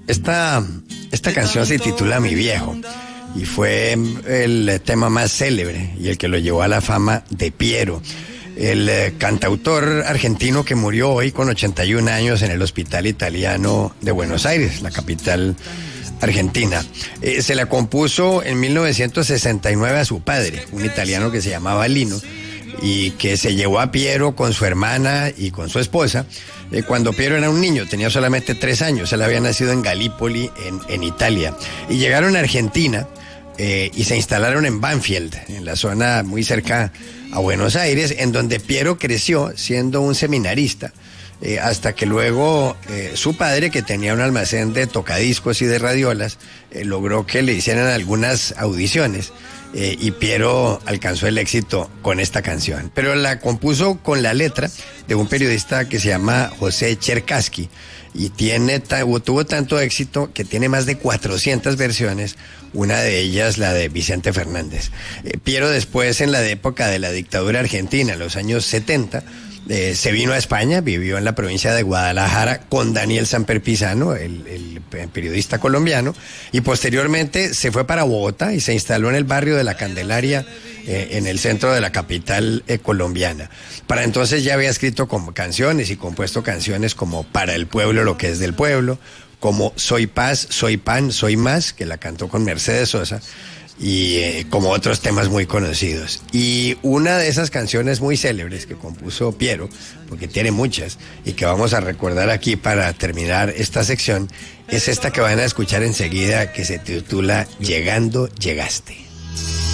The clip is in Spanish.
Esta canción se titula Mi Viejo y fue el tema más célebre y el que lo llevó a la fama de Piero, el cantautor argentino que murió hoy con 81 años en el Hospital Italiano de Buenos Aires, la capital argentina. Se la compuso en 1969 a su padre, un italiano que se llamaba Lino, y que se llevó a Piero con su hermana y con su esposa cuando Piero era un niño, tenía solamente 3 años. Él había nacido en Galípoli, en Italia, y llegaron a Argentina y se instalaron en Banfield, en la zona muy cerca a Buenos Aires, en donde Piero creció siendo un seminarista, hasta que luego su padre, que tenía un almacén de tocadiscos y de radiolas, logró que le hicieran algunas audiciones. Y Piero alcanzó el éxito con esta canción, pero la compuso con la letra de un periodista que se llama José Cherkassky, y tuvo tanto éxito que tiene más de 400 versiones, una de ellas la de Vicente Fernández. Piero después, en la época de la dictadura argentina, en los años 70, se vino a España, vivió en la provincia de Guadalajara con Daniel Samper Pizano, el periodista colombiano, y posteriormente se fue para Bogotá y se instaló en el barrio de La Candelaria, en el centro de la capital colombiana. Para entonces ya había escrito como canciones y compuesto canciones como Para el Pueblo, lo que es del pueblo, como Soy Paz, Soy Pan, Soy Más, que la cantó con Mercedes Sosa, y como otros temas muy conocidos. Y una de esas canciones muy célebres que compuso Piero, porque tiene muchas, y que vamos a recordar aquí para terminar esta sección, es esta que van a escuchar enseguida, que se titula Llegando, Llegaste.